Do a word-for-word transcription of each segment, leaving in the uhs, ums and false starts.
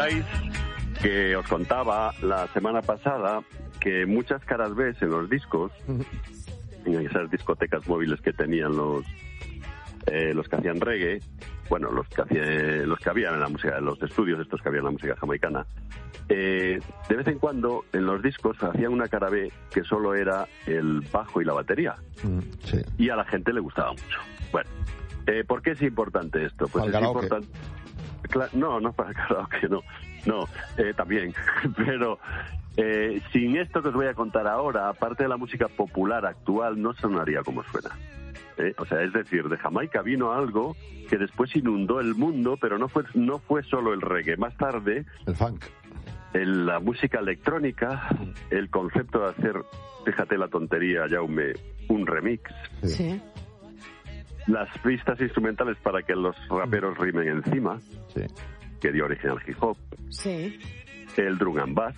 acordáis que os contaba la semana pasada que muchas caras B en los discos, en esas discotecas móviles que tenían los eh, los que hacían reggae, bueno, los que hacían, los que habían en la música, los estudios estos que habían en la música jamaicana, eh, de vez en cuando en los discos hacían una cara B que solo era el bajo y la batería, mm, sí. y a la gente le gustaba mucho. Bueno, eh, ¿por qué es importante esto? Pues es importante. Cla- no, no para el karaoke, no, no, eh, también, pero eh, sin esto que os voy a contar ahora, aparte de la música popular actual, no sonaría como suena. ¿eh? O sea, es decir, de Jamaica vino algo que después inundó el mundo, pero no fue no fue solo el reggae. Más tarde, el funk, el, la música electrónica, el concepto de hacer, fíjate la tontería, Jaume, un remix. Sí. Las pistas instrumentales para que los raperos rimen encima, sí. que dio origen al hip hop. Sí. El drum and bass,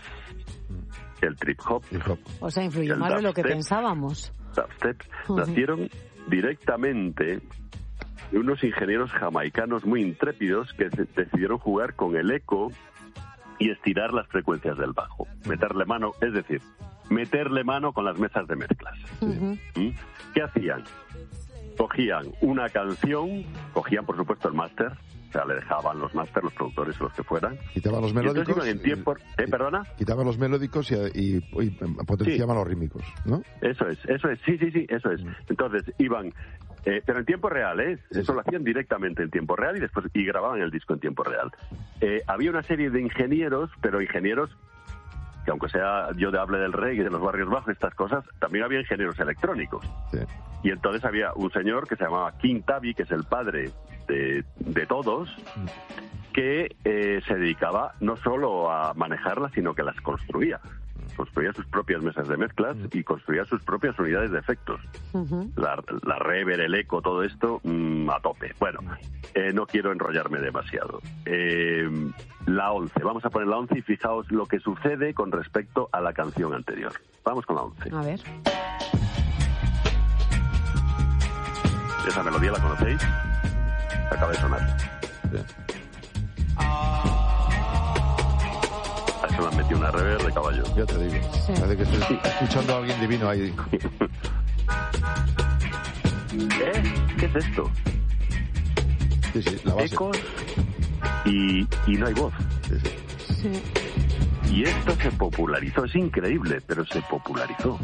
el trip hop. hop. O sea, influyó más de lo que pensábamos. Dubstep, Uh-huh. nacieron directamente de unos ingenieros jamaicanos muy intrépidos que se- decidieron jugar con el eco y estirar las frecuencias del bajo. Meterle mano, es decir, meterle mano con las mesas de mezclas. Uh-huh. ¿Mm? ¿Qué hacían? Cogían una canción, cogían por supuesto el máster, o sea, le dejaban los máster, los productores o los que fueran. Quitaban los Y entonces melódicos. iban en tiempo... ¿Eh, perdona? Quitaban los melódicos y, y, y potenciaban Sí. los rítmicos, ¿no? Eso es, eso es, sí, sí, sí, eso es. Entonces iban, eh, pero en tiempo real, ¿eh? Sí, Eso sí. lo hacían directamente en tiempo real y después y grababan el disco en tiempo real. Eh, había una serie de ingenieros, pero ingenieros que aunque sea yo de hable del reggae, de los barrios bajos, estas cosas, también había ingenieros electrónicos. Sí. Y entonces había un señor que se llamaba King Tabby, que es el padre de, de todos, que eh, se dedicaba no solo a manejarlas, sino que las construía. Construía sus propias mesas de mezclas y construía sus propias unidades de efectos. Uh-huh. La, la reverb, el eco, todo esto mmm, a tope. Bueno, eh, no quiero enrollarme demasiado. Eh, la once, vamos a poner la once y fijaos lo que sucede con respecto a la canción anterior. Vamos con la once. A ver. Esa melodía la conocéis, acaba de sonar. Sí. A eso le han metido una reverb de caballo. Ya te digo. Sí. Parece que estoy escuchando a alguien divino ahí. ¿Eh? ¿Qué es esto? Sí, sí, la base. Ecos y, y no hay voz. Sí, sí. Sí. Y esto se popularizó, es increíble, pero se popularizó.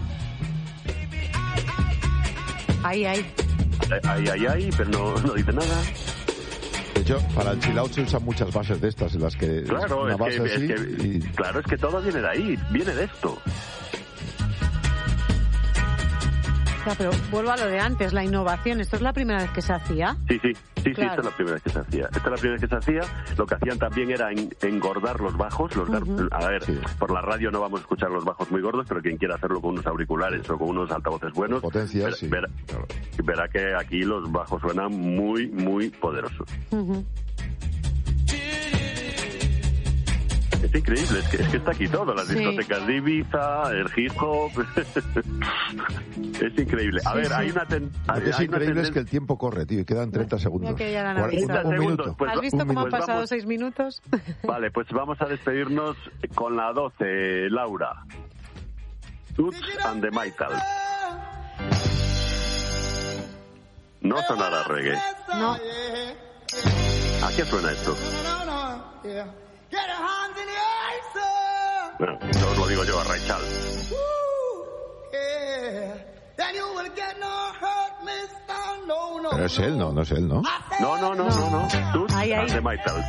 Ahí, ahí. Ahí, ahí, ahí, pero no, no dice nada. De hecho, para el chill out se usan muchas bases de estas, en las que Claro, una es base que, así es que- y... claro, es que todo viene de ahí, viene de esto. Ya, pero vuelvo a lo de antes, la innovación. ¿Esto es la primera vez que se hacía? Sí, sí, sí, sí, Claro. esta es la primera vez que se hacía. Esta es la primera vez que se hacía. Lo que hacían también era en- engordar los bajos. Los gar- Ujú. A ver, Sí. por la radio no vamos a escuchar los bajos muy gordos, pero quien quiera hacerlo con unos auriculares o con unos altavoces buenos, Potencia, ver- sí. ver- Claro. verá que aquí los bajos suenan muy, muy poderosos. Uh-huh. Es increíble, es que, es que está aquí todo, las Sí. discotecas de Ibiza, el hip hop. Es increíble. A Sí, ver, sí. hay una ten- Lo hay- que es hay una increíble es tenden- que el tiempo corre, tío, y quedan treinta segundos. Mira que ya la han Cuar- avisado. un, un treinta minuto. segundos, pues ¿Has va- visto un cómo han minuto. pasado Vamos. seis minutos? Vale, pues vamos a despedirnos con la doce, Laura. Toots and the Maytals. No sonará reggae. No. ¿A qué suena esto? Bueno, eso os lo digo yo a Ray Charles. Pero es él, no, no es él, ¿no? No, no, no, no, no. Toots Ahí, ahí. and the Maytals.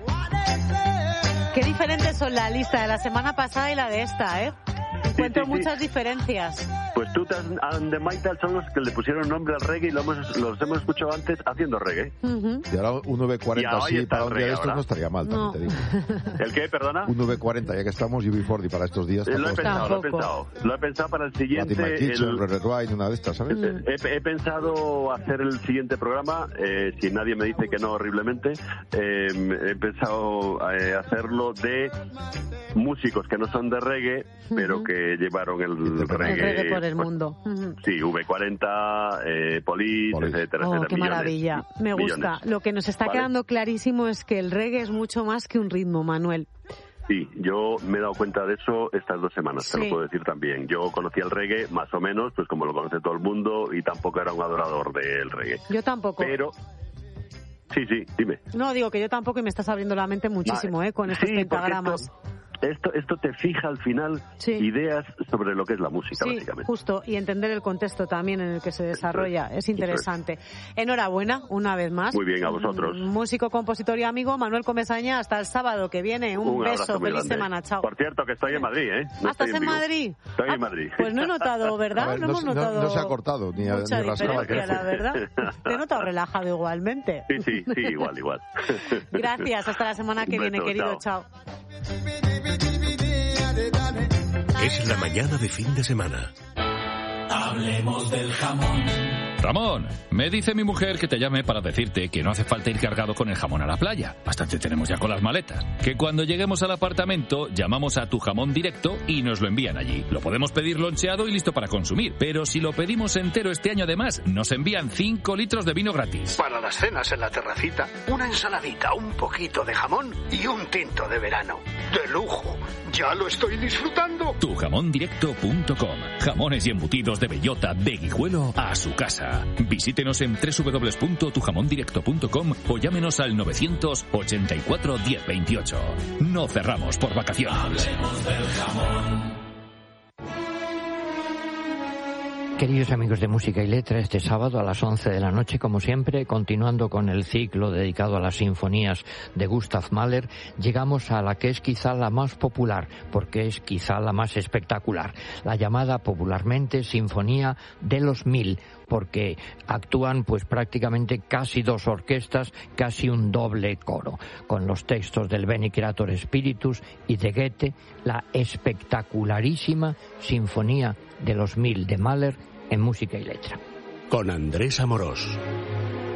Qué diferentes son la lista de la semana pasada y la de esta, ¿eh? Encuentro sí, sí. muchas diferencias. Pues Toots and the Maytals son los que le pusieron nombre al reggae y lo hemos, los hemos escuchado antes haciendo reggae. Uh-huh. Y ahora un V Y cuarenta ahí así está para el un día de reggae estos ahora. no estaría mal, No. también te digo. ¿El qué, perdona? Un V cuarenta, ya que estamos, U B cuarenta para estos días. Eh, Lo he tampoco pensado, lo he Tampoco. pensado. Lo he pensado para el siguiente. Latin My Kitchen, el- Red Red Wine, una de estas, ¿sabes? Eh, He, he pensado hacer el siguiente programa, eh, si nadie me dice que no horriblemente, eh, he pensado eh, hacerlo de músicos que no son de reggae, pero Ujú. que llevaron el Independiente. reggae, El reggae por el mundo. Sí, V cuarenta, eh, Polis, Polis, etcétera, oh, etcétera. Qué millones, maravilla, me gusta. Millones. Lo que nos está ¿Vale? quedando clarísimo es que el reggae es mucho más que un ritmo, Manuel. Sí, yo me he dado cuenta de eso estas dos semanas, sí. te lo puedo decir también. Yo conocía el reggae, más o menos, pues como lo conoce todo el mundo, y tampoco era un adorador del reggae. Yo tampoco. Pero... Sí, sí, dime. No, digo que yo tampoco, y me estás abriendo la mente muchísimo, ah, ¿eh? Con estos sí, pentagramas. Esto, esto, esto te fija al final sí. ideas sobre lo que es la música, sí, básicamente. Justo, y entender el contexto también en el que se desarrolla. Es, es interesante. Es. Enhorabuena, una vez más. Muy bien, a vosotros. Músico, compositor y amigo Manuel Comesaña, hasta el sábado que viene. Un, Un beso, feliz grande. semana, chao. Por cierto, que estoy en Madrid, ¿eh? No ¿Estás en, en Madrid? Estoy ah, en Madrid. Pues no he notado, ¿verdad? Ver, no, no hemos notado. No, no se ha cortado, ni, mucha ni rascado. La verdad. Te he notado relajado igualmente. Sí, sí, sí, igual, igual. Gracias, hasta la semana que viene, querido. Chao. Es la mañana de fin de semana. Hablemos del jamón. Ramón, me dice mi mujer que te llame para decirte que no hace falta ir cargado con el jamón a la playa. Bastante tenemos ya con las maletas. Que cuando lleguemos al apartamento, llamamos a Tu Jamón Directo y nos lo envían allí. Lo podemos pedir loncheado y listo para consumir. Pero si lo pedimos entero este año además, nos envían cinco litros de vino gratis. Para las cenas en la terracita, una ensaladita, un poquito de jamón y un tinto de verano. ¡De lujo! ¡Ya lo estoy disfrutando! tu jamón directo punto com. Jamones y embutidos de bellota, de Guijuelo a su casa. Visítenos en doble u doble u doble u punto tu jamón directo punto com o llámenos al novecientos ochenta y cuatro diez veintiocho. No cerramos por vacaciones. Hablemos del jamón. Queridos amigos de Música y Letra, este sábado a las once de la noche, como siempre, continuando con el ciclo dedicado a las sinfonías de Gustav Mahler, llegamos a la que es quizá la más popular, porque es quizá la más espectacular, la llamada popularmente Sinfonía de los Mil, porque actúan pues prácticamente casi dos orquestas, casi un doble coro, con los textos del Bene Creator Spiritus y de Goethe, la espectacularísima Sinfonía de los Mil de Mahler en Música y Letra. Con Andrés Amorós.